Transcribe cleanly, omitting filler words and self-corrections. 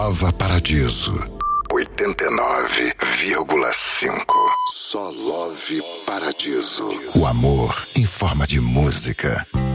Nova Paradiso 89,5. Só Love Paradiso. O amor em forma de música.